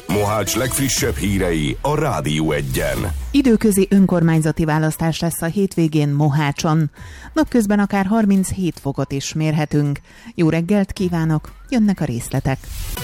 Mohács legfrissebb hírei a Rádió Egyen. Időközi önkormányzati választás lesz a hétvégén Mohácson. Napközben akár 37 fokot is mérhetünk. Jó reggelt kívánok, jönnek a részletek.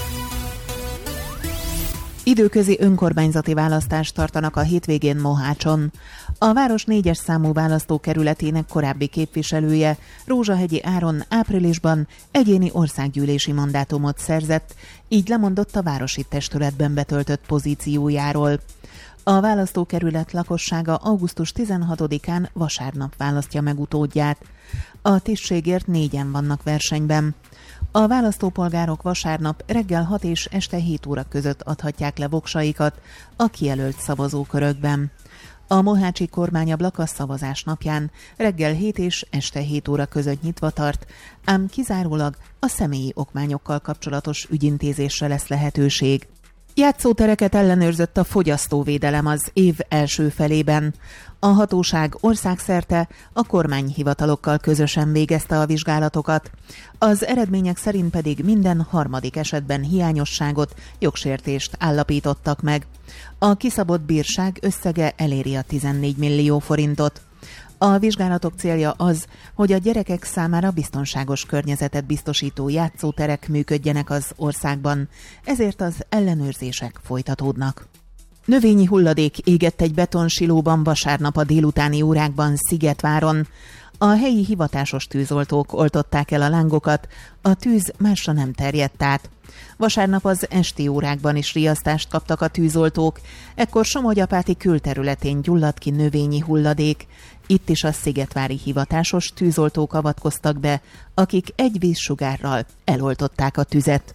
Időközi önkormányzati választást tartanak a hétvégén Mohácson. A város 4-es számú választókerületének korábbi képviselője, Rózsahegyi Áron áprilisban egyéni országgyűlési mandátumot szerzett, így lemondott a városi testületben betöltött pozíciójáról. A választókerület lakossága augusztus 16-án vasárnap választja meg utódját. A tisztségért 4-en vannak versenyben. A választópolgárok vasárnap reggel 6 és este 7 óra között adhatják le voksaikat a kijelölt szavazókörökben. A mohácsi kormányablak a szavazás napján reggel 7 és este 7 óra között nyitva tart, ám kizárólag a személyi okmányokkal kapcsolatos ügyintézésre lesz lehetőség. Játszótereket ellenőrzött a fogyasztóvédelem az év első felében. A hatóság országszerte a kormányhivatalokkal közösen végezte a vizsgálatokat. Az eredmények szerint pedig minden harmadik esetben hiányosságot, jogsértést állapítottak meg. A kiszabott bírság összege eléri a 14 millió forintot. A vizsgálatok célja az, hogy a gyerekek számára biztonságos környezetet biztosító játszóterek működjenek az országban, ezért az ellenőrzések folytatódnak. Növényi hulladék égett egy betonsilóban vasárnap a délutáni órákban Szigetváron. A helyi hivatásos tűzoltók oltották el a lángokat, a tűz másra nem terjedt át. Vasárnap az esti órákban is riasztást kaptak a tűzoltók, ekkor Somogyapáti külterületén gyulladt ki növényi hulladék. Itt is a szigetvári hivatásos tűzoltók avatkoztak be, akik egy vízsugárral eloltották a tüzet.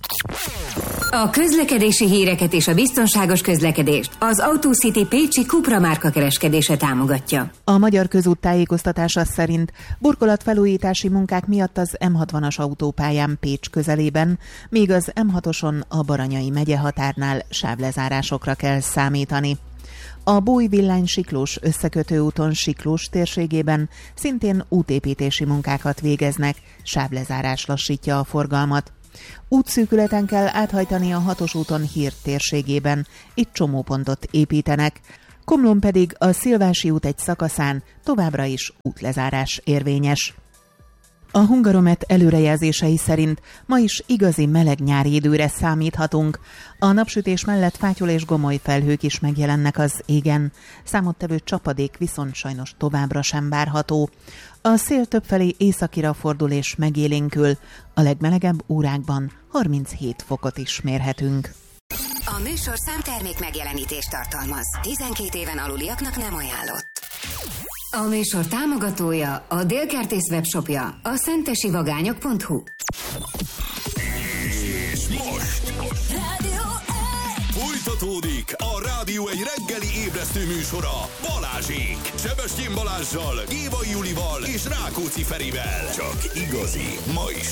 A közlekedési híreket és a biztonságos közlekedést az Autocity pécsi Cupra márka kereskedése támogatja. A Magyar Közút tájékoztatása szerint burkolatfelújítási munkák miatt az M60-as autópályán Pécs közelében, míg az M6-oson a Baranyai megye határnál sávlezárásokra kell számítani. A Bój-Villány-Siklós összekötőúton Siklós térségében szintén útépítési munkákat végeznek, sávlezárás lassítja a forgalmat. Útszűkületen kell áthajtani a 6-os úton Hír térségében, itt csomópontot építenek. Komlón pedig a Szilvási út egy szakaszán továbbra is útlezárás érvényes. A Hungaromet előrejelzései szerint ma is igazi meleg nyári időre számíthatunk. A napsütés mellett fátyol és gomoly felhők is megjelennek az égen. Számottevő csapadék viszont sajnos továbbra sem várható. A szél többfelé északira fordul és megélénkül. A legmelegebb órákban 37 fokot is mérhetünk. A műsor számtermék megjelenítést tartalmaz. 12 éven aluliaknak nem ajánlott. A műsor támogatója, a Délkertész webshopja, a szentesivagányok.hu. És most folytatódik a Rádió egy reggeli ébresztő műsora Balázsék. Sebestyén Balázssal, Gévai Julival és Rákóczi Ferivel. Csak igazi, ma is